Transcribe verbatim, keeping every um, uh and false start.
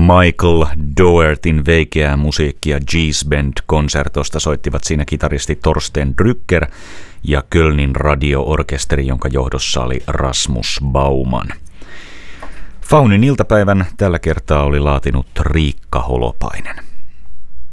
Michael Doughertyn veikeää musiikkia Gees Band-konsertosta soittivat siinä kitaristi Torsten Drücker ja Kölnin radio-orkesteri, jonka johdossa oli Rasmus Bauman. Faunin iltapäivän tällä kertaa oli laatinut Riikka Holopainen.